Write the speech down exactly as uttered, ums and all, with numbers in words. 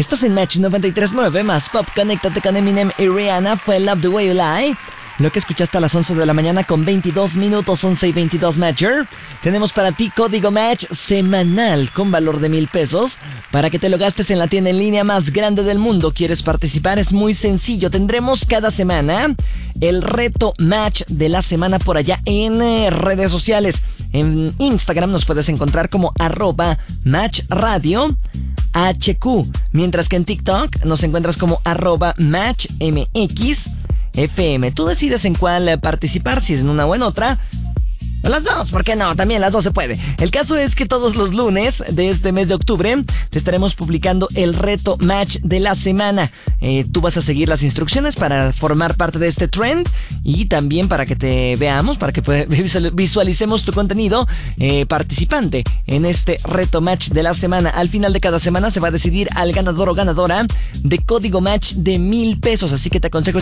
Estás en Match noventa y tres punto nueve más Pop. Conéctate con Eminem y Rihanna. Fue Love the Way You Lie. Lo que escuchaste a las once de la mañana con veintidós minutos, once y veintidós Matcher. Tenemos para ti código Match semanal con valor de mil pesos para que te lo gastes en la tienda en línea más grande del mundo. ¿Quieres participar? Es muy sencillo. Tendremos cada semana el reto Match de la semana por allá en eh, redes sociales. En Instagram nos puedes encontrar como arroba Match Radio H Q, mientras que en TikTok nos encuentras como arroba Match M X F M. Tú decides en cuál participar, si es en una o en otra. O las dos, ¿por qué no? También las dos se puede. El caso es que todos los lunes de este mes de octubre te estaremos publicando el reto Match de la semana. Eh, tú vas a seguir las instrucciones para formar parte de este trend y también para que te veamos, para que visualicemos tu contenido eh, participante en este reto Match de la semana. Al final de cada semana se va a decidir al ganador o ganadora de código Match de mil pesos. Así que te aconsejo